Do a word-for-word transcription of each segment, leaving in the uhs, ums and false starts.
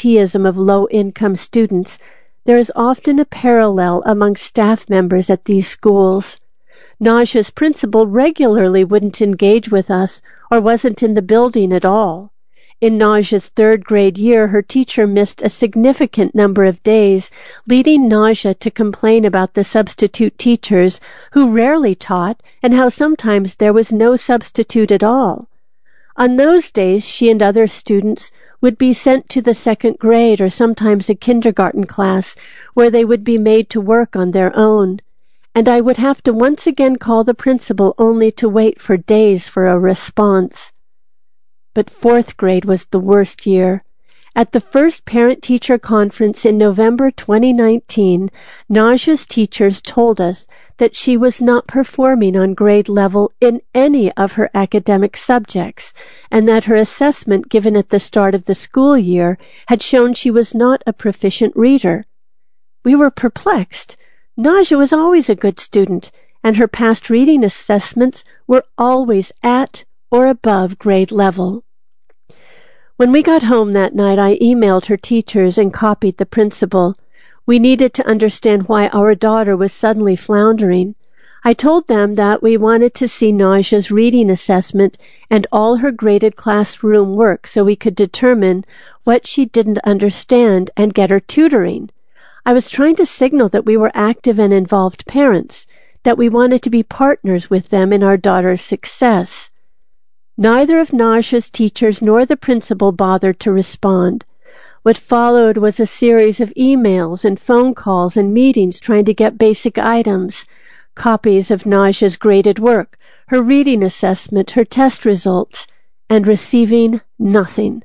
absenteeism of low-income students, there is often a parallel among staff members at these schools. Naja's principal regularly wouldn't engage with us or wasn't in the building at all. In Naja's third grade year, her teacher missed a significant number of days, leading Naja to complain about the substitute teachers who rarely taught and how sometimes there was no substitute at all. On those days, she and other students would be sent to the second grade or sometimes a kindergarten class where they would be made to work on their own. And I would have to once again call the principal only to wait for days for a response. But fourth grade was the worst year. At the first parent-teacher conference in November twenty nineteen, Naja's teachers told us that she was not performing on grade level in any of her academic subjects, and that her assessment given at the start of the school year had shown she was not a proficient reader. We were perplexed. Naja was always a good student, and her past reading assessments were always at or above grade level. When we got home that night, I emailed her teachers and copied the principal. We needed to understand why our daughter was suddenly floundering. I told them that we wanted to see Naja's reading assessment and all her graded classroom work so we could determine what she didn't understand and get her tutoring. I was trying to signal that we were active and involved parents, that we wanted to be partners with them in our daughter's success. Neither of Naja's teachers nor the principal bothered to respond. What followed was a series of emails and phone calls and meetings trying to get basic items, copies of Naja's graded work, her reading assessment, her test results, and receiving nothing.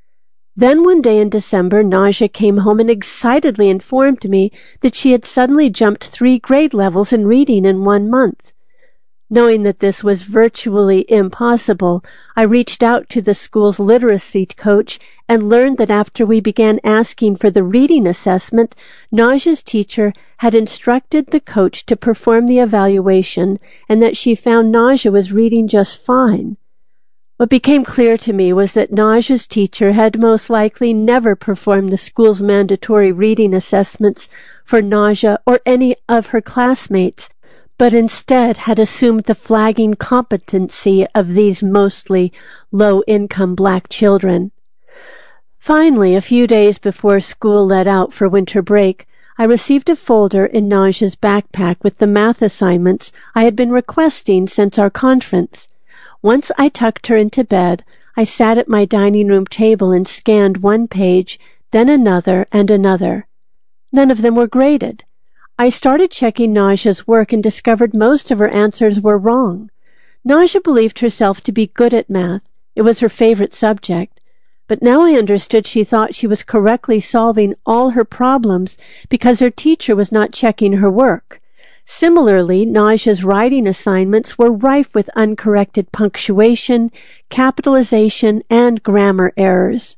Then one day in December, Naja came home and excitedly informed me that she had suddenly jumped three grade levels in reading in one month. Knowing that this was virtually impossible, I reached out to the school's literacy coach and learned that after we began asking for the reading assessment, Naja's teacher had instructed the coach to perform the evaluation and that she found Naja was reading just fine. What became clear to me was that Naja's teacher had most likely never performed the school's mandatory reading assessments for Naja or any of her classmates, but instead had assumed the flagging competency of these mostly low-income black children. Finally, a few days before school let out for winter break, I received a folder in Naja's backpack with the math assignments I had been requesting since our conference. Once I tucked her into bed, I sat at my dining room table and scanned one page, then another and another. None of them were graded. I started checking Naja's work and discovered most of her answers were wrong. Naja believed herself to be good at math. It was her favorite subject. But now I understood she thought she was correctly solving all her problems because her teacher was not checking her work. Similarly, Naja's writing assignments were rife with uncorrected punctuation, capitalization, and grammar errors.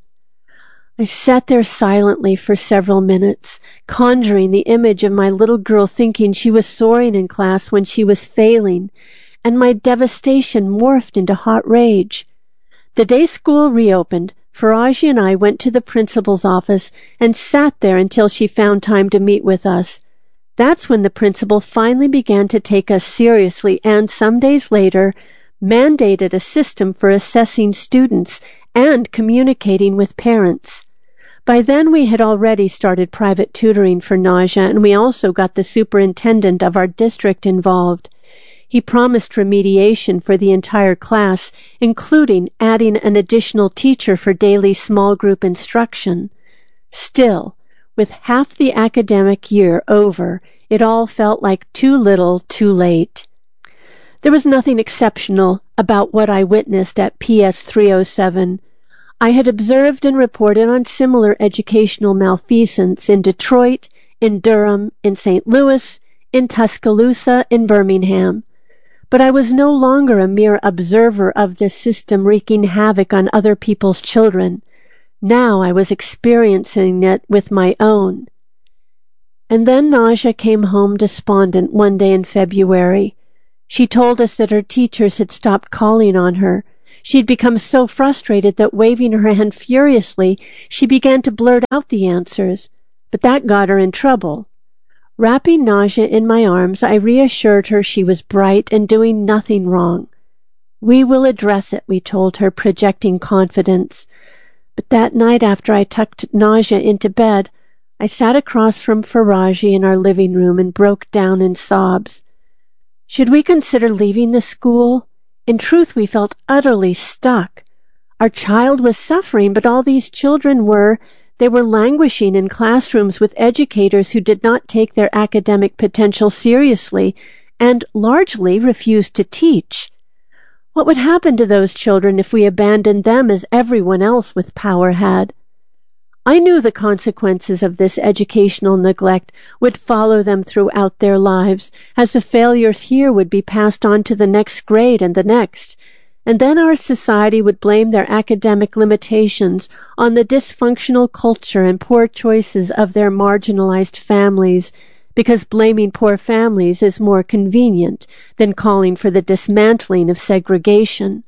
I sat there silently for several minutes, conjuring the image of my little girl thinking she was soaring in class when she was failing, and my devastation morphed into hot rage. The day school reopened, Faraji and I went to the principal's office and sat there until she found time to meet with us. That's when the principal finally began to take us seriously and, some days later, mandated a system for assessing students and communicating with parents. By then we had already started private tutoring for Naja, and we also got the superintendent of our district involved. He promised remediation for the entire class, including adding an additional teacher for daily small group instruction. Still, with half the academic year over, it all felt like too little, too late. There was nothing exceptional about what I witnessed at P S three oh seven. I had observed and reported on similar educational malfeasance in Detroit, in Durham, in Saint Louis, in Tuscaloosa, in Birmingham. But I was no longer a mere observer of this system wreaking havoc on other people's children. Now I was experiencing it with my own. And then Naja came home despondent one day in February. She told us that her teachers had stopped calling on her. She'd become so frustrated that, waving her hand furiously, she began to blurt out the answers, but that got her in trouble. Wrapping Nausea in my arms, I reassured her she was bright and doing nothing wrong. "We will address it," we told her, projecting confidence. But that night, after I tucked Nausea into bed, I sat across from Faraji in our living room and broke down in sobs. Should we consider leaving the school? In truth, we felt utterly stuck. Our child was suffering, but all these children were, they were languishing in classrooms with educators who did not take their academic potential seriously and largely refused to teach. What would happen to those children if we abandoned them as everyone else with power had? I knew the consequences of this educational neglect would follow them throughout their lives, as the failures here would be passed on to the next grade and the next, and then our society would blame their academic limitations on the dysfunctional culture and poor choices of their marginalized families, because blaming poor families is more convenient than calling for the dismantling of segregation.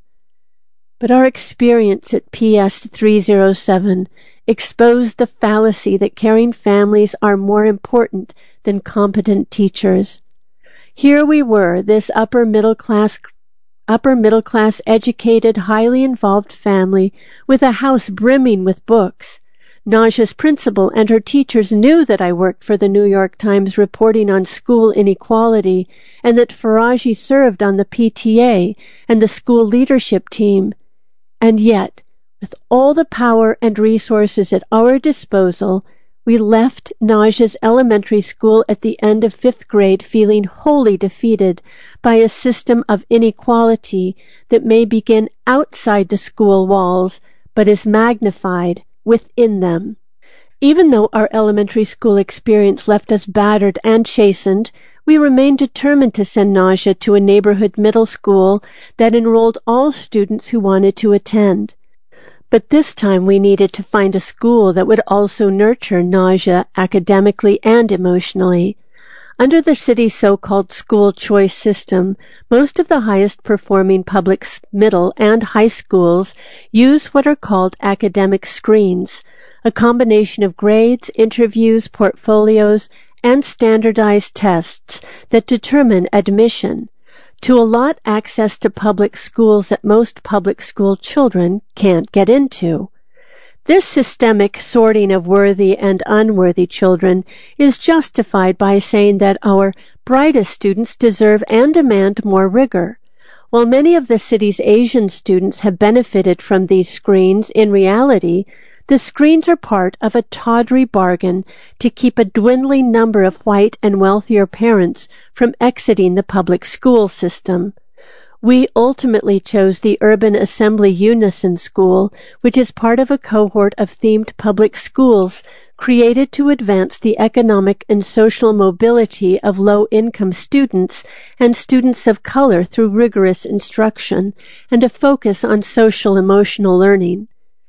But our experience at P S three oh seven exposed the fallacy that caring families are more important than competent teachers. Here we were, this upper middle class, upper middle class educated, highly involved family with a house brimming with books. Nausea's principal and her teachers knew that I worked for the New York Times reporting on school inequality and that Faraji served on the P T A and the school leadership team. And yet, with all the power and resources at our disposal, we left Nausea's elementary school at the end of fifth grade feeling wholly defeated by a system of inequality that may begin outside the school walls, but is magnified within them. Even though our elementary school experience left us battered and chastened, we remained determined to send Nausea to a neighborhood middle school that enrolled all students who wanted to attend. But this time we needed to find a school that would also nurture Nausea academically and emotionally. Under the city's so-called school choice system, most of the highest performing public middle and high schools use what are called academic screens, a combination of grades, interviews, portfolios, and standardized tests that determine admission, to allot access to public schools that most public school children can't get into. This systemic sorting of worthy and unworthy children is justified by saying that our brightest students deserve and demand more rigor. While many of the city's Asian students have benefited from these screens, in reality, the screens are part of a tawdry bargain to keep a dwindling number of white and wealthier parents from exiting the public school system. We ultimately chose the Urban Assembly Unison School, which is part of a cohort of themed public schools created to advance the economic and social mobility of low-income students and students of color through rigorous instruction and a focus on social-emotional learning.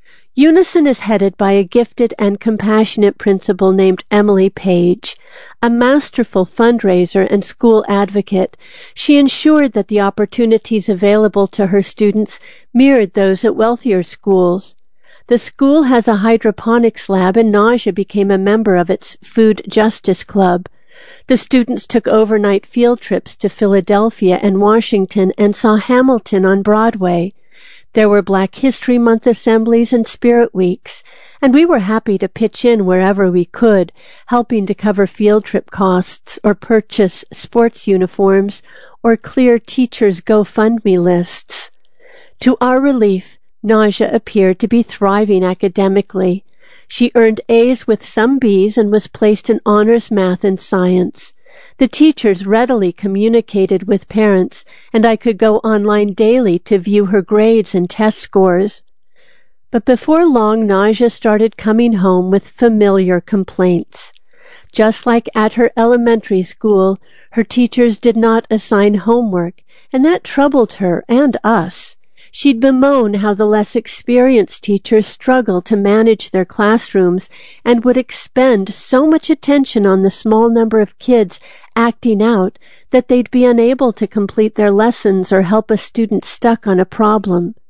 Unison is headed by a gifted and compassionate principal named Emily Page. A masterful fundraiser and school advocate, she ensured that the opportunities available to her students mirrored those at wealthier schools. The school has a hydroponics lab, and Nausea became a member of its Food Justice Club. The students took overnight field trips to Philadelphia and Washington and saw Hamilton on Broadway. There were Black History Month assemblies and Spirit Weeks, and we were happy to pitch in wherever we could, helping to cover field trip costs or purchase sports uniforms or clear teachers' GoFundMe lists. To our relief, Nausea appeared to be thriving academically. She earned A's with some B's and was placed in honors math and science. The teachers readily communicated with parents, and I could go online daily to view her grades and test scores. But before long, Nausea started coming home with familiar complaints. Just like at her elementary school, her teachers did not assign homework, and that troubled her and us. She'd bemoan how the less experienced teachers struggled to manage their classrooms and would expend so much attention on the small number of kids acting out that they'd be unable to complete their lessons or help a student stuck on a problem.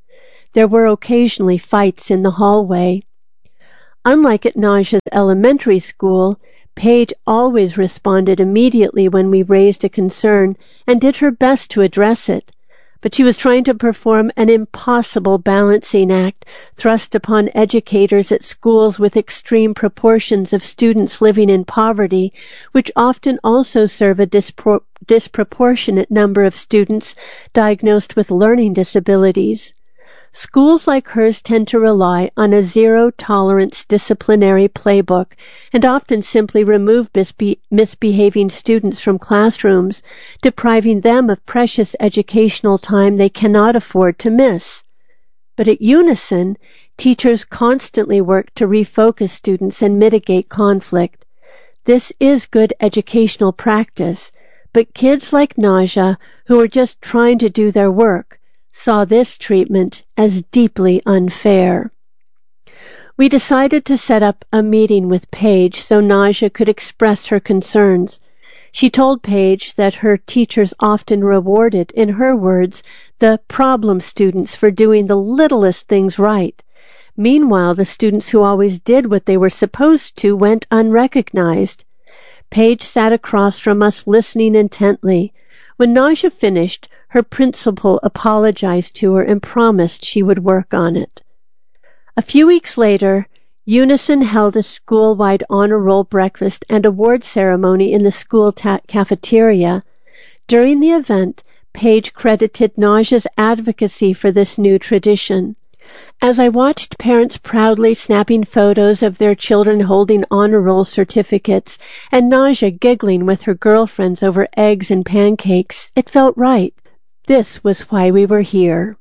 there were occasionally fights in the hallway. Unlike at Naja's elementary school, Paige always responded immediately when we raised a concern and did her best to address it. But she was trying to perform an impossible balancing act thrust upon educators at schools with extreme proportions of students living in poverty, which often also serve a dispro- disproportionate number of students diagnosed with learning disabilities. Schools like hers tend to rely on a zero-tolerance disciplinary playbook and often simply remove misbe- misbehaving students from classrooms, depriving them of precious educational time they cannot afford to miss. But at Unison, teachers constantly work to refocus students and mitigate conflict. This is good educational practice, but kids like Naja, who are just trying to do their work, saw this treatment as deeply unfair. We decided to set up a meeting with Paige so Naja could express her concerns. She told Paige that her teachers often rewarded, in her words, the problem students for doing the littlest things right. Meanwhile, the students who always did what they were supposed to went unrecognized. Paige sat across from us listening intently. When Naja finished, her principal apologized to her and promised she would work on it. A few weeks later, Unison held a school-wide honor roll breakfast and award ceremony in the school ta- cafeteria. During the event, Paige credited Naja's advocacy for this new tradition. As I watched parents proudly snapping photos of their children holding honor roll certificates and Naja giggling with her girlfriends over eggs and pancakes, it felt right. This was why we were here.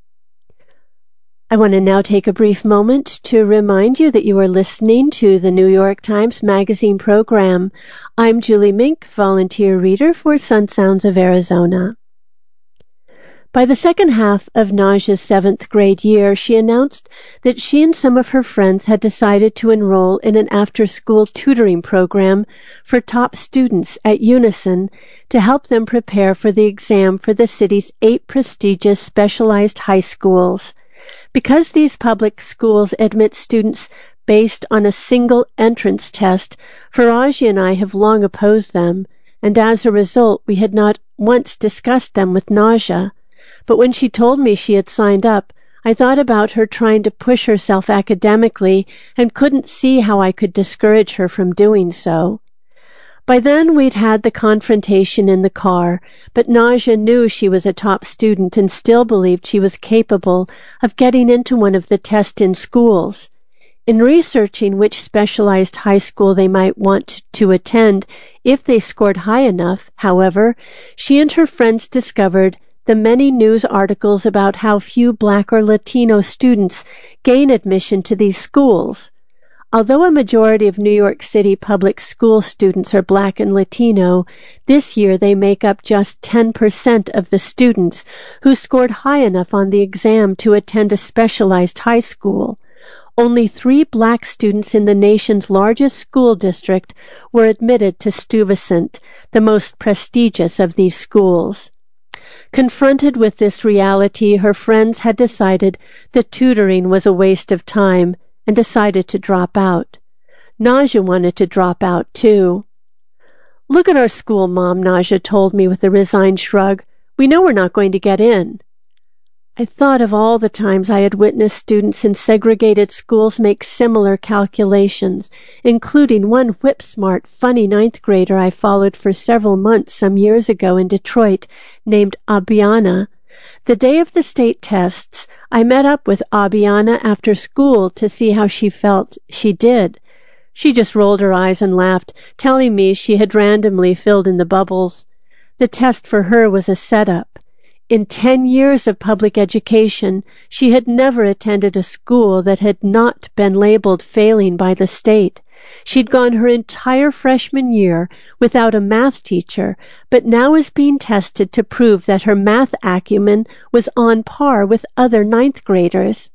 I want to now take a brief moment to remind you that you are listening to the New York Times Magazine program. I'm Julie Mink, volunteer reader for Sun Sounds of Arizona. By the second half of Naja's seventh grade year, she announced that she and some of her friends had decided to enroll in an after-school tutoring program for top students at Unison to help them prepare for the exam for the city's eight prestigious specialized high schools. Because these public schools admit students based on a single entrance test, Faraji and I have long opposed them, and as a result, we had not once discussed them with Naja. But when she told me she had signed up, I thought about her trying to push herself academically and couldn't see how I could discourage her from doing so. By then we'd had the confrontation in the car, but Naja knew she was a top student and still believed she was capable of getting into one of the tests in schools. In researching which specialized high school they might want to attend if they scored high enough, however, she and her friends discovered the many news articles about how few Black or Latino students gain admission to these schools. Although a majority of New York City public school students are Black and Latino, this year they make up just ten percent of the students who scored high enough on the exam to attend a specialized high school. Only three Black students in the nation's largest school district were admitted to Stuyvesant, the most prestigious of these schools. Confronted with this reality, her friends had decided that tutoring was a waste of time and decided to drop out. Naja wanted to drop out, too. "Look at our school, Mom," Naja told me with a resigned shrug. "We know we're not going to get in." I thought of all the times I had witnessed students in segregated schools make similar calculations, including one whip-smart, funny ninth grader I followed for several months some years ago in Detroit named Abiana. The day of the state tests, I met up with Abiana after school to see how she felt she did. She just rolled her eyes and laughed, telling me she had randomly filled in the bubbles. The test for her was a setup. In ten years of public education, she had never attended a school that had not been labeled failing by the state. She'd gone her entire freshman year without a math teacher, but now was being tested to prove that her math acumen was on par with other ninth graders.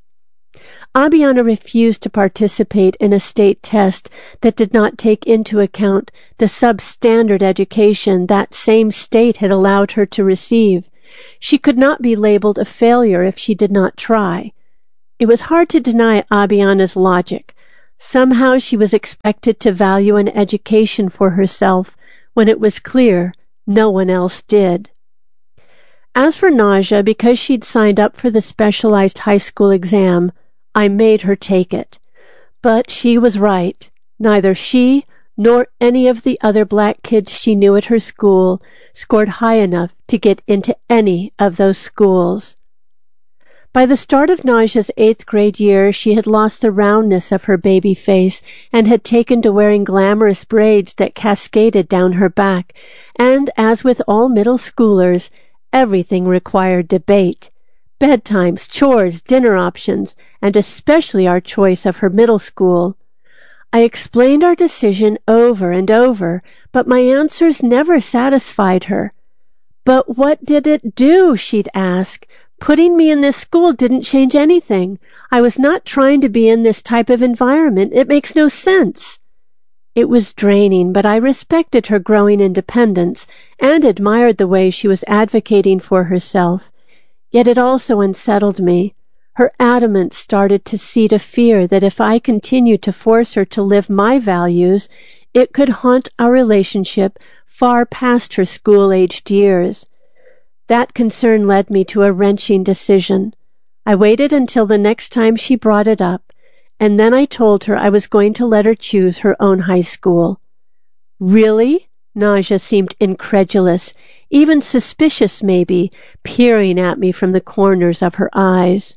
Abiana refused to participate in a state test that did not take into account the substandard education that same state had allowed her to receive. She could not be labeled a failure if she did not try. It was hard to deny Abiana's logic. Somehow she was expected to value an education for herself when it was clear no one else did. As for Naja, because she'd signed up for the specialized high school exam, I made her take it. But she was right. Neither she nor any of the other black kids she knew at her school scored high enough to get into any of those schools. By the start of Naja's eighth grade year, she had lost the roundness of her baby face and had taken to wearing glamorous braids that cascaded down her back, and as with all middle schoolers, everything required debate. Bedtimes, chores, dinner options, and especially our choice of her middle school. I explained our decision over and over, but my answers never satisfied her. "But what did it do?" she'd ask. "Putting me in this school didn't change anything. I was not trying to be in this type of environment. It makes no sense." It was draining, but I respected her growing independence and admired the way she was advocating for herself. Yet it also unsettled me. Her adamance started to seed a fear that if I continued to force her to live my values, it could haunt our relationship far past her school-aged years. That concern led me to a wrenching decision. I waited until the next time she brought it up, and then I told her I was going to let her choose her own high school. "Really?" Naja seemed incredulous, even suspicious maybe, peering at me from the corners of her eyes.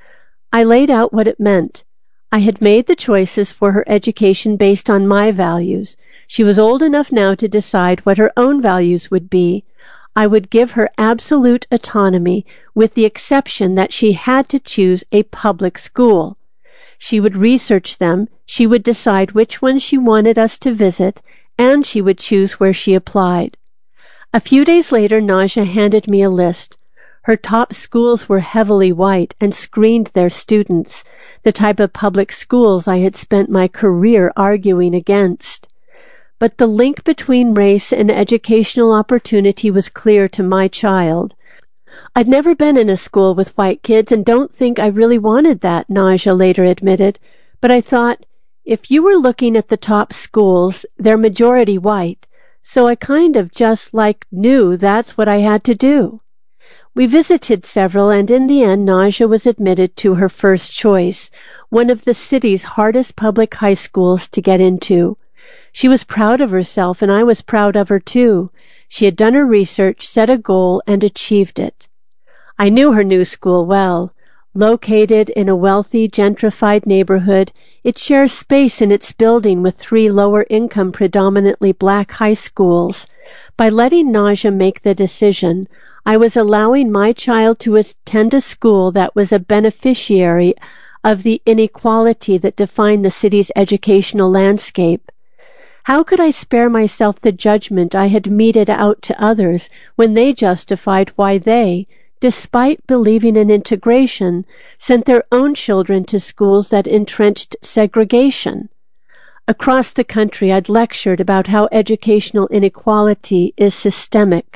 I laid out what it meant. I had made the choices for her education based on my values. She was old enough now to decide what her own values would be. I would give her absolute autonomy, with the exception that she had to choose a public school. She would research them, she would decide which ones she wanted us to visit, and she would choose where she applied. A few days later, Naja handed me a list. Her top schools were heavily white and screened their students, the type of public schools I had spent my career arguing against. But the link between race and educational opportunity was clear to my child. "I'd never been in a school with white kids and don't think I really wanted that," Naja later admitted. "But I thought, if you were looking at the top schools, they're majority white, so I kind of just like knew that's what I had to do." We visited several, and in the end, Naja was admitted to her first choice, one of the city's hardest public high schools to get into. She was proud of herself, and I was proud of her too. She had done her research, set a goal, and achieved it. I knew her new school well. Located in a wealthy, gentrified neighborhood, it shares space in its building with three lower-income, predominantly black high schools. By letting Naja make the decision, I was allowing my child to attend a school that was a beneficiary of the inequality that defined the city's educational landscape. How could I spare myself the judgment I had meted out to others when they justified why they, despite believing in integration, sent their own children to schools that entrenched segregation? Across the country, I'd lectured about how educational inequality is systemic.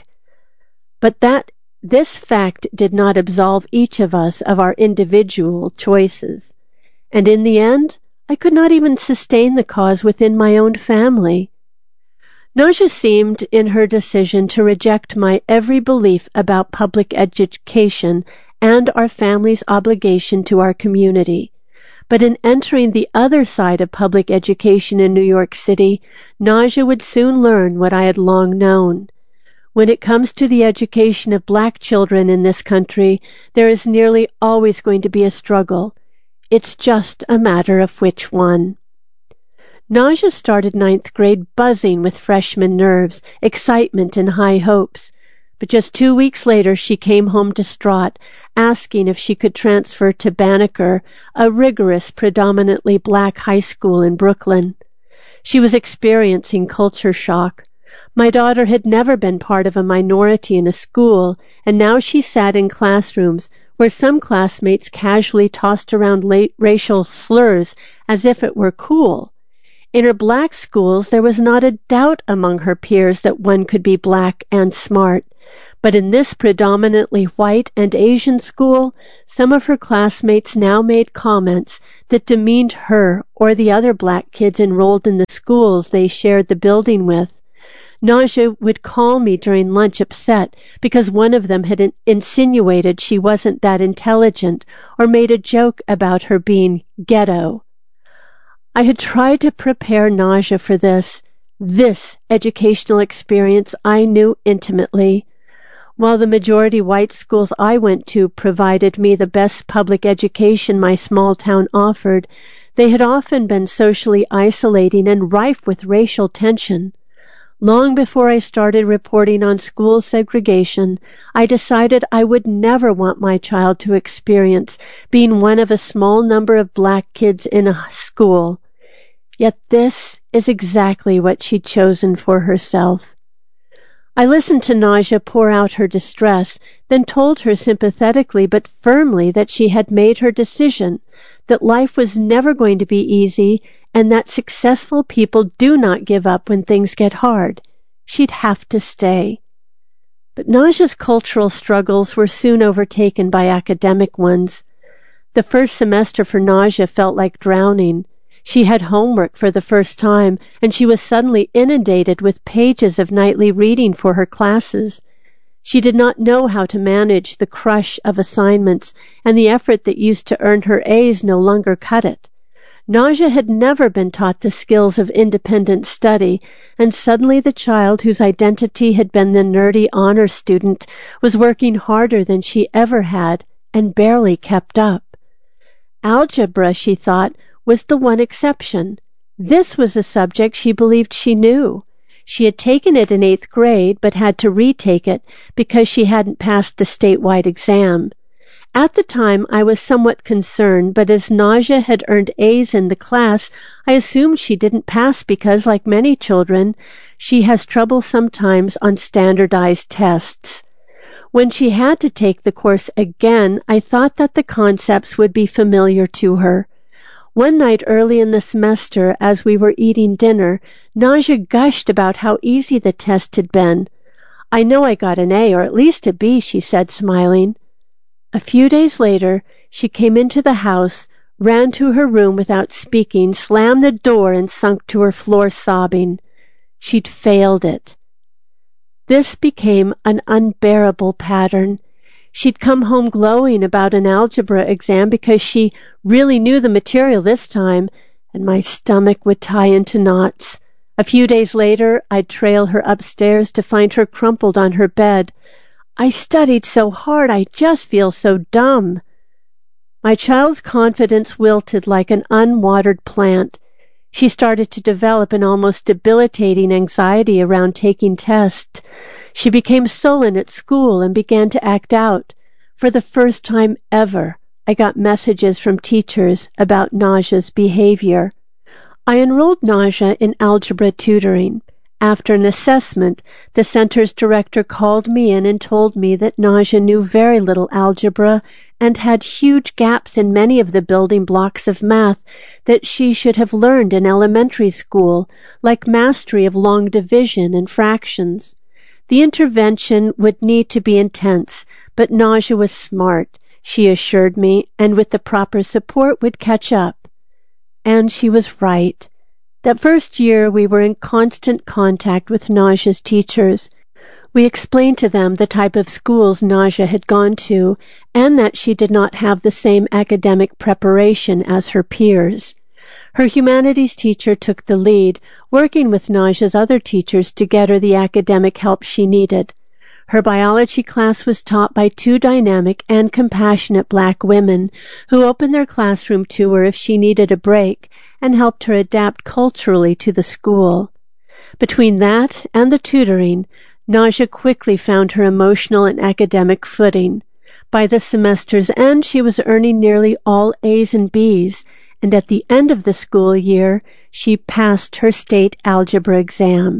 But that this fact did not absolve each of us of our individual choices. And in the end, I could not even sustain the cause within my own family. Naja seemed, in her decision, to reject my every belief about public education and our family's obligation to our community. But in entering the other side of public education in New York City, Naja would soon learn what I had long known. When it comes to the education of black children in this country, there is nearly always going to be a struggle. It's just a matter of which one. Naja started ninth grade buzzing with freshman nerves, excitement, and high hopes. But just two weeks later, she came home distraught, asking if she could transfer to Banneker, a rigorous, predominantly black high school in Brooklyn. She was experiencing culture shock. My daughter had never been part of a minority in a school, and now she sat in classrooms where some classmates casually tossed around late racial slurs as if it were cool. In her black schools, there was not a doubt among her peers that one could be black and smart, But in this predominantly white and Asian school, some of her classmates now made comments that demeaned her or the other black kids enrolled in the schools they shared the building with. Nausea would call me during lunch upset because one of them had insinuated she wasn't that intelligent or made a joke about her being ghetto. I had tried to prepare Nausea for this, this educational experience I knew intimately. While the majority white schools I went to provided me the best public education my small town offered, they had often been socially isolating and rife with racial tension. Long before I started reporting on school segregation, I decided I would never want my child to experience being one of a small number of black kids in a school. Yet this is exactly what she'd chosen for herself. I listened to Nausea pour out her distress, then told her sympathetically but firmly that she had made her decision, that life was never going to be easy, and that successful people do not give up when things get hard. She'd have to stay. But Nausea's cultural struggles were soon overtaken by academic ones. The first semester for Nausea felt like drowning. She had homework for the first time, and she was suddenly inundated with pages of nightly reading for her classes. She did not know how to manage the crush of assignments, and the effort that used to earn her A's no longer cut it. Nausea had never been taught the skills of independent study, and suddenly the child whose identity had been the nerdy honor student was working harder than she ever had and barely kept up. Algebra, she thought, was the one exception. This was a subject she believed she knew. She had taken it in eighth grade, but had to retake it because she hadn't passed the statewide exam. At the time, I was somewhat concerned, but as Nausea had earned A's in the class, I assumed she didn't pass because, like many children, she has trouble sometimes on standardized tests. When she had to take the course again, I thought that the concepts would be familiar to her. One night early in the semester, as we were eating dinner, Nausea gushed about how easy the test had been. "I know I got an A, or at least a B," she said, smiling. A few days later, she came into the house, ran to her room without speaking, slammed the door, and sunk to her floor sobbing. She'd failed it. This became an unbearable pattern. She'd come home glowing about an algebra exam because she really knew the material this time, and my stomach would tie into knots. A few days later, I'd trail her upstairs to find her crumpled on her bed. "I studied so hard, I just feel so dumb." My child's confidence wilted like an unwatered plant. She started to develop an almost debilitating anxiety around taking tests. She became sullen at school and began to act out. For the first time ever, I got messages from teachers about Nausea's behavior. I enrolled Nausea in algebra tutoring. After an assessment, the center's director called me in and told me that Nausea knew very little algebra and had huge gaps in many of the building blocks of math that she should have learned in elementary school, like mastery of long division and fractions. The intervention would need to be intense, but Nausea was smart, she assured me, and with the proper support would catch up. And she was right. That first year we were in constant contact with Nausea's teachers. We explained to them the type of schools Nausea had gone to, and that she did not have the same academic preparation as her peers. Her humanities teacher took the lead, working with Nausea's other teachers to get her the academic help she needed. Her biology class was taught by two dynamic and compassionate black women who opened their classroom to her if she needed a break and helped her adapt culturally to the school. Between that and the tutoring, Nausea quickly found her emotional and academic footing. By the semester's end, she was earning nearly all A's and B's, and at the end of the school year, she passed her state algebra exam.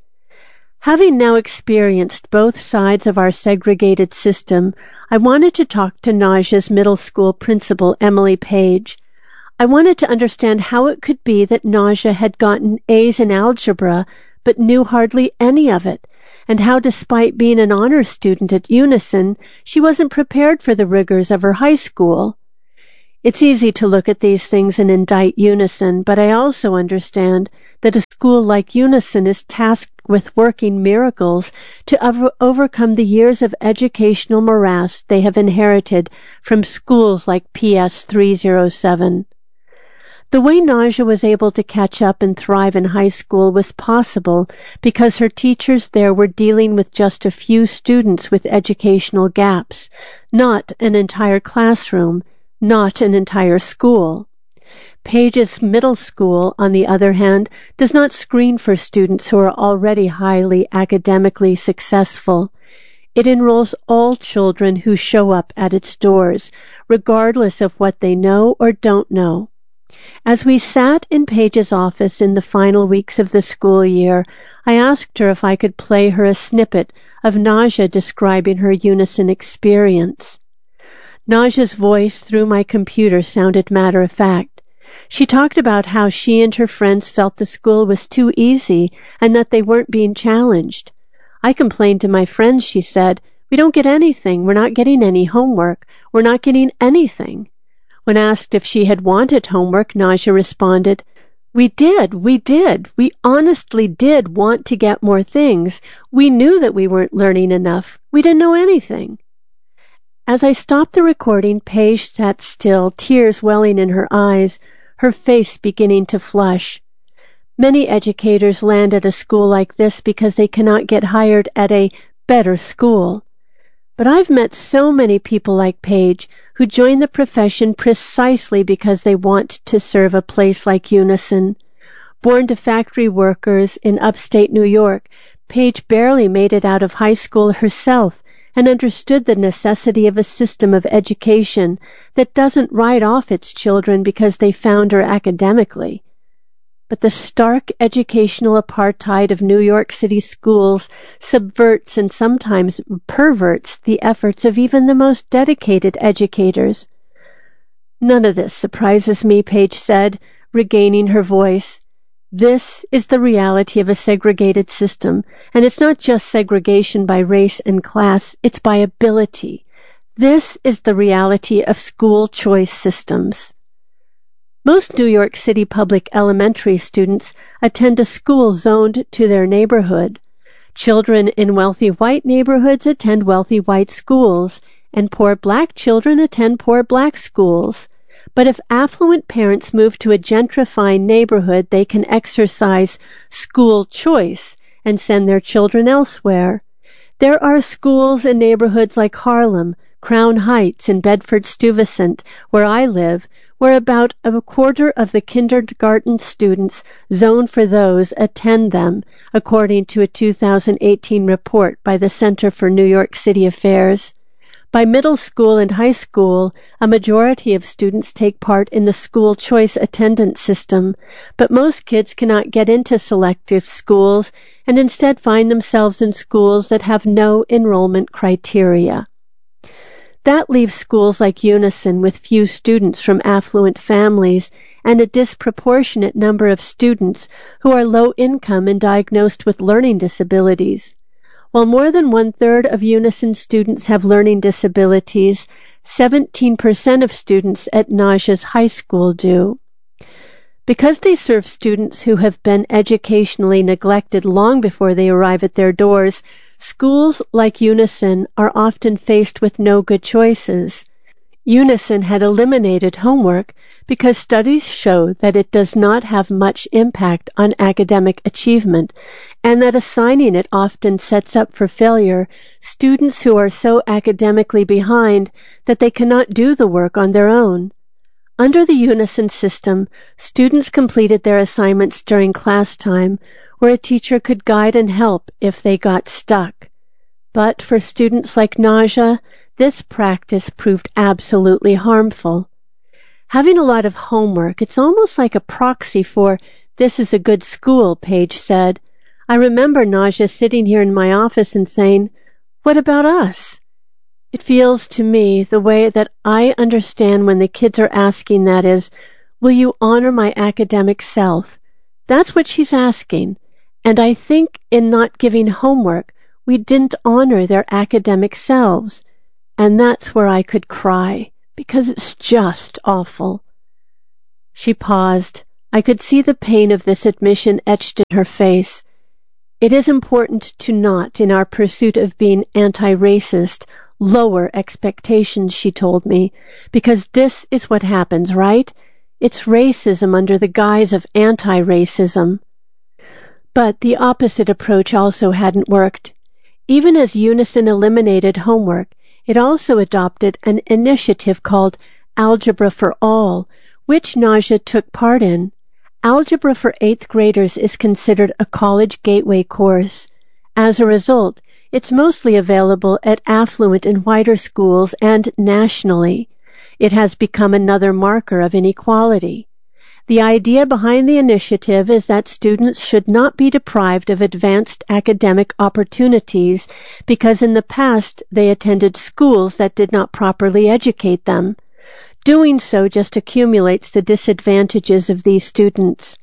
Having now experienced both sides of our segregated system, I wanted to talk to Nausea's middle school principal, Emily Page. I wanted to understand how it could be that Nausea had gotten A's in algebra but knew hardly any of it, and how despite being an honors student at Unison, she wasn't prepared for the rigors of her high school. It's easy to look at these things and indict Unison, but I also understand that a school like Unison is tasked with working miracles to over- overcome the years of educational morass they have inherited from schools like P S three oh seven. The way Naja was able to catch up and thrive in high school was possible because her teachers there were dealing with just a few students with educational gaps, not an entire classroom, not an entire school. Page's middle school, on the other hand, does not screen for students who are already highly academically successful. It enrolls all children who show up at its doors, regardless of what they know or don't know. As we sat in Page's office in the final weeks of the school year, I asked her if I could play her a snippet of Naja describing her Unison experience. Naja's voice through my computer sounded matter-of-fact. She talked about how she and her friends felt the school was too easy and that they weren't being challenged. I complained to my friends, she said, "We don't get anything. We're not getting any homework. We're not getting anything." When asked if she had wanted homework, Naja responded, "We did, we did. We honestly did want to get more things. We knew that we weren't learning enough. We didn't know anything." As I stopped the recording, Paige sat still, tears welling in her eyes, her face beginning to flush. Many educators land at a school like this because they cannot get hired at a better school. But I've met so many people like Paige who join the profession precisely because they want to serve a place like Unison. Born to factory workers in upstate New York, Paige barely made it out of high school herself and understood the necessity of a system of education that doesn't write off its children because they founder academically. But the stark educational apartheid of New York City schools subverts and sometimes perverts the efforts of even the most dedicated educators. "None of this surprises me," Paige said, regaining her voice. "This is the reality of a segregated system, and it's not just segregation by race and class, it's by ability. This is the reality of school choice systems." Most New York City public elementary students attend a school zoned to their neighborhood. Children in wealthy white neighborhoods attend wealthy white schools, and poor black children attend poor black schools. But if affluent parents move to a gentrifying neighborhood, they can exercise school choice and send their children elsewhere. There are schools in neighborhoods like Harlem, Crown Heights, and Bedford-Stuyvesant, where I live, where about a quarter of the kindergarten students zoned for those attend them, according to a two thousand eighteen report by the Center for New York City Affairs. By middle school and high school, a majority of students take part in the school choice attendance system, but most kids cannot get into selective schools and instead find themselves in schools that have no enrollment criteria. That leaves schools like Unison with few students from affluent families and a disproportionate number of students who are low income and diagnosed with learning disabilities. While more than one-third of Unison students have learning disabilities, seventeen percent of students at Naja's high school do. Because they serve students who have been educationally neglected long before they arrive at their doors, schools like Unison are often faced with no good choices. Unison had eliminated homework because studies show that it does not have much impact on academic achievement, and that assigning it often sets up for failure students who are so academically behind that they cannot do the work on their own. Under the Unison system, students completed their assignments during class time, where a teacher could guide and help if they got stuck. But for students like Naja, this practice proved absolutely harmful. Having a lot of homework, it's almost like a proxy for, "This is a good school," Paige said. I remember Naja sitting here in my office and saying, "What about us?" It feels to me the way that I understand when the kids are asking that is, "Will you honor my academic self?" That's what she's asking. And I think in not giving homework, We didn't honor their academic selves. And that's where I could cry, because it's just awful." She paused. I could see the pain of this admission etched in her face. It is important to not, in our pursuit of being anti-racist, lower expectations, she told me, because this is what happens, right? It's racism under the guise of anti-racism. But the opposite approach also hadn't worked. Even as Unison eliminated homework, it also adopted an initiative called Algebra for All, which Naja took part in. Algebra for eighth graders is considered a college gateway course. As a result, it's mostly available at affluent and whiter schools and nationally. It has become another marker of inequality. The idea behind the initiative is that students should not be deprived of advanced academic opportunities because in the past they attended schools that did not properly educate them. Doing so just accumulates the disadvantages of these students.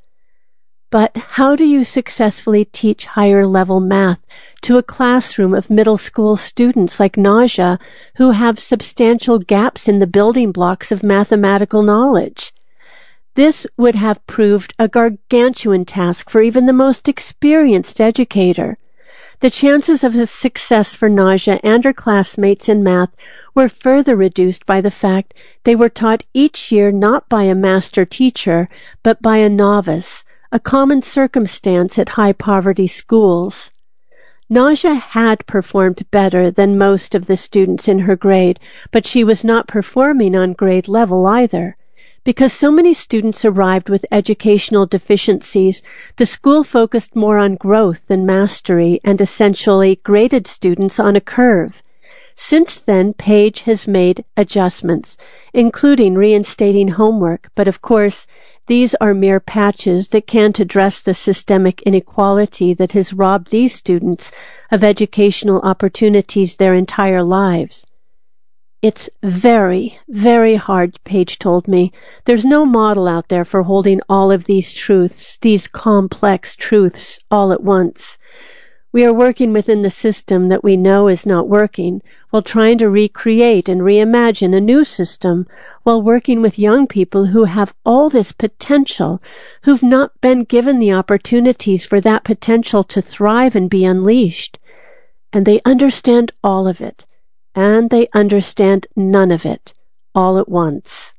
But how do you successfully teach higher-level math to a classroom of middle school students like Naja who have substantial gaps in the building blocks of mathematical knowledge? This would have proved a gargantuan task for even the most experienced educator. The chances of a success for Naja and her classmates in math were further reduced by the fact they were taught each year not by a master teacher, but by a novice, a common circumstance at high-poverty schools. Naja had performed better than most of the students in her grade, but she was not performing on grade level either. Because so many students arrived with educational deficiencies, the school focused more on growth than mastery and essentially graded students on a curve. Since then, Page has made adjustments, including reinstating homework, but of course, these are mere patches that can't address the systemic inequality that has robbed these students of educational opportunities their entire lives. It's very, very hard, Page told me. There's no model out there for holding all of these truths, these complex truths, all at once. We are working within the system that we know is not working, while trying to recreate and reimagine a new system, while working with young people who have all this potential, who've not been given the opportunities for that potential to thrive and be unleashed. And they understand all of it. And they understand none of it, all at once.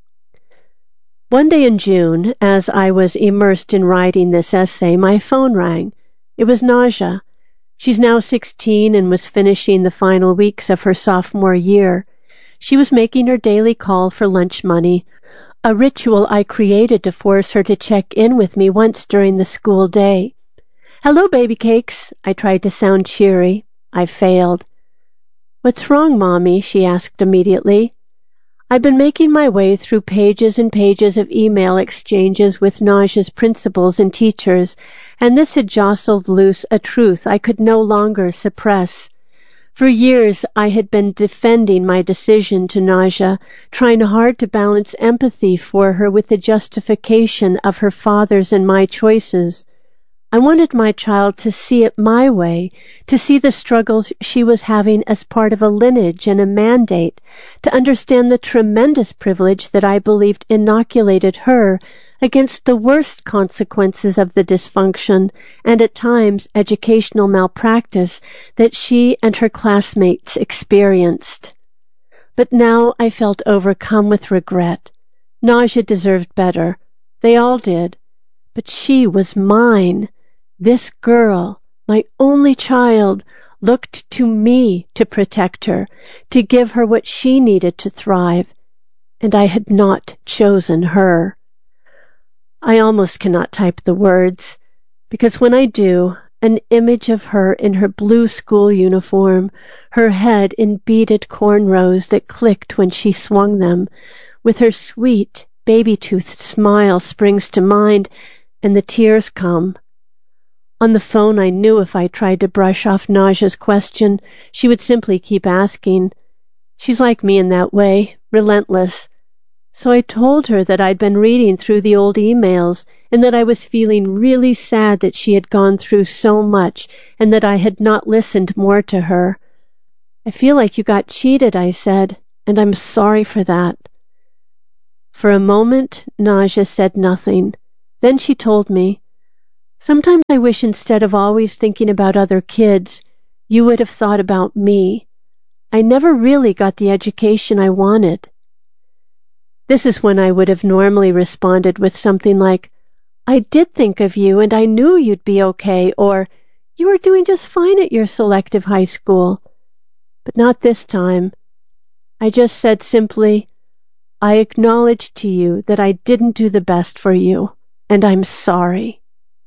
One day in June, as I was immersed in writing this essay, my phone rang. It was Naja. She's now sixteen and was finishing the final weeks of her sophomore year. She was making her daily call for lunch money, a ritual I created to force her to check in with me once during the school day. "Hello, baby cakes," I tried to sound cheery. I failed. "What's wrong, Mommy?" she asked immediately. I'd been making my way through pages and pages of email exchanges with Naja's principals and teachers, and this had jostled loose a truth I could no longer suppress. For years I had been defending my decision to Naja, trying hard to balance empathy for her with the justification of her father's and my choices. I wanted my child to see it my way, to see the struggles she was having as part of a lineage and a mandate, to understand the tremendous privilege that I believed inoculated her against the worst consequences of the dysfunction and at times educational malpractice that she and her classmates experienced. But now I felt overcome with regret. Naja deserved better. They all did. But she was mine. This girl, my only child, looked to me to protect her, to give her what she needed to thrive, and I had not chosen her. I almost cannot type the words, because when I do, an image of her in her blue school uniform, her head in beaded cornrows that clicked when she swung them, with her sweet, baby-toothed smile springs to mind, and the tears come. On the phone, I knew if I tried to brush off Naja's question, she would simply keep asking. She's like me in that way, relentless. So I told her that I'd been reading through the old emails and that I was feeling really sad that she had gone through so much and that I had not listened more to her. I feel like you got cheated, I said, and I'm sorry for that. For a moment, Naja said nothing. Then she told me, sometimes I wish instead of always thinking about other kids, you would have thought about me. I never really got the education I wanted. This is when I would have normally responded with something like, I did think of you and I knew you'd be okay, or you were doing just fine at your selective high school. But not this time. I just said simply, I acknowledge to you that I didn't do the best for you, and I'm sorry.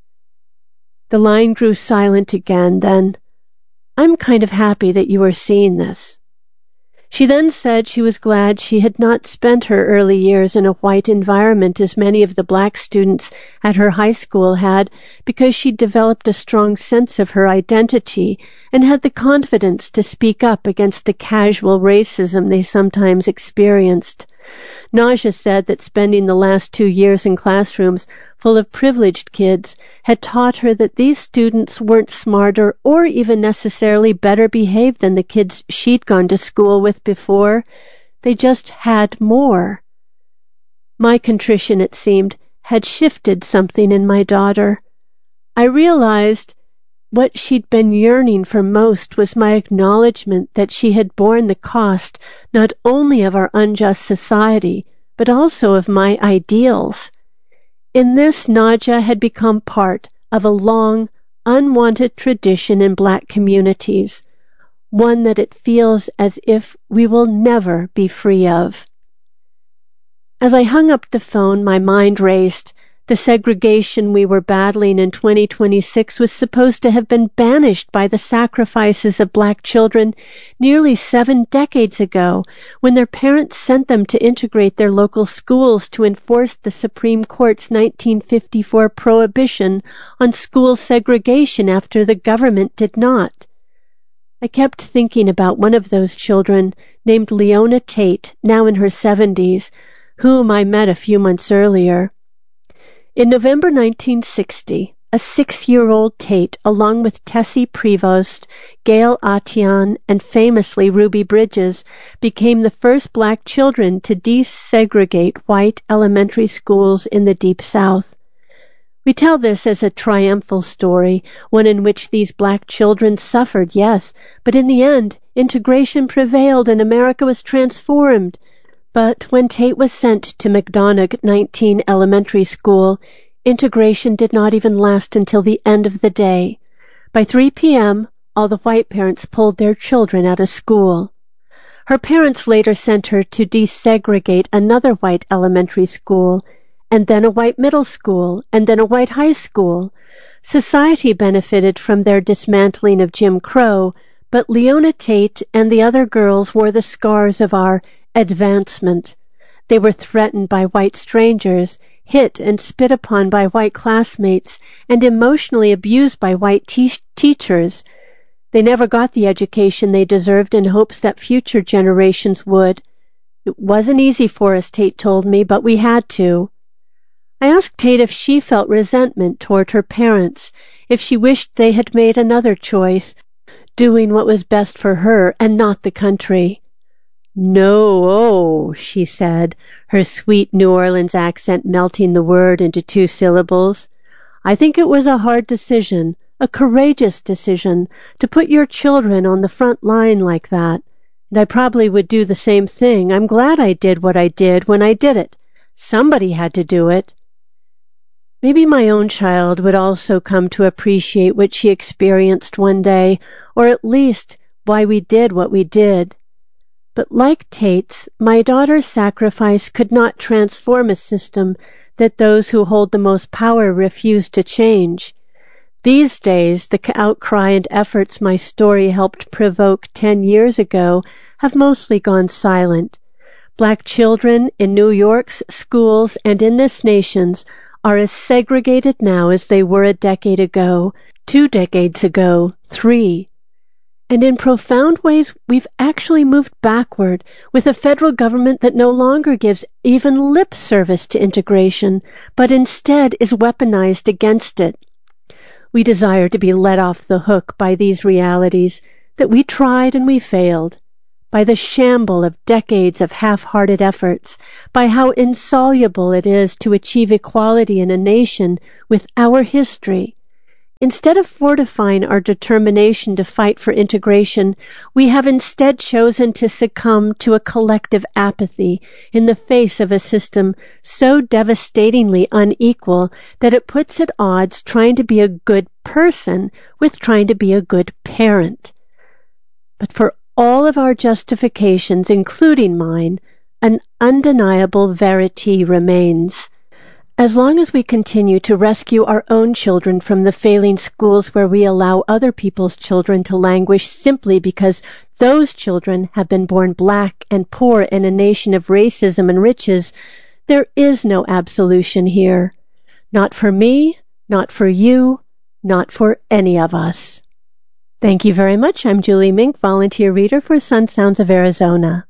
The line grew silent again, then, I'm kind of happy that you are seeing this. She then said she was glad she had not spent her early years in a white environment as many of the black students at her high school had, because she developed a strong sense of her identity and had the confidence to speak up against the casual racism they sometimes experienced. Naja said that spending the last two years in classrooms full of privileged kids had taught her that these students weren't smarter or even necessarily better behaved than the kids she'd gone to school with before. They just had more. My contrition, it seemed, had shifted something in my daughter. I realized what she'd been yearning for most was my acknowledgement that she had borne the cost not only of our unjust society, but also of my ideals. In this, Naja had become part of a long, unwanted tradition in black communities, one that it feels as if we will never be free of. As I hung up the phone, my mind raced. The segregation we were battling in twenty twenty-six was supposed to have been banished by the sacrifices of black children nearly seven decades ago, when their parents sent them to integrate their local schools to enforce the Supreme Court's nineteen fifty-four prohibition on school segregation after the government did not. I kept thinking about one of those children named Leona Tate, now in her seventies, whom I met a few months earlier. In November nineteen sixty, a six-year-old Tate, along with Tessie Prevost, Gail Atian, and famously Ruby Bridges, became the first black children to desegregate white elementary schools in the Deep South. We tell this as a triumphal story, one in which these black children suffered, yes, but in the end, integration prevailed and America was transformed. But when Tate was sent to McDonough nineteen Elementary School, integration did not even last until the end of the day. By three p.m., all the white parents pulled their children out of school. Her parents later sent her to desegregate another white elementary school, and then a white middle school, and then a white high school. Society benefited from their dismantling of Jim Crow, but Leona Tate and the other girls wore the scars of our advancement. They were threatened by white strangers, hit and spit upon by white classmates, and emotionally abused by white te- teachers. They never got the education they deserved in hopes that future generations would. It wasn't easy for us, Tate told me, but we had to. I asked Tate if she felt resentment toward her parents, if she wished they had made another choice, doing what was best for her and not the country. No, oh, she said, her sweet New Orleans accent melting the word into two syllables. I think it was a hard decision, a courageous decision, to put your children on the front line like that. And I probably would do the same thing. I'm glad I did what I did when I did it. Somebody had to do it. Maybe my own child would also come to appreciate what she experienced one day, or at least why we did what we did. But like Tate's, my daughter's sacrifice could not transform a system that those who hold the most power refuse to change. These days, the outcry and efforts my story helped provoke ten years ago have mostly gone silent. Black children in New York's schools and in this nation's are as segregated now as they were a decade ago, two decades ago, three. And in profound ways, we've actually moved backward with a federal government that no longer gives even lip service to integration, but instead is weaponized against it. We desire to be let off the hook by these realities that we tried and we failed, by the shamble of decades of half-hearted efforts, by how insoluble it is to achieve equality in a nation with our history. Instead of fortifying our determination to fight for integration, we have instead chosen to succumb to a collective apathy in the face of a system so devastatingly unequal that it puts at odds trying to be a good person with trying to be a good parent. But for all of our justifications, including mine, an undeniable verity remains. As long as we continue to rescue our own children from the failing schools where we allow other people's children to languish simply because those children have been born black and poor in a nation of racism and riches, there is no absolution here. Not for me, not for you, not for any of us. Thank you very much. I'm Julie Mink, volunteer reader for Sun Sounds of Arizona.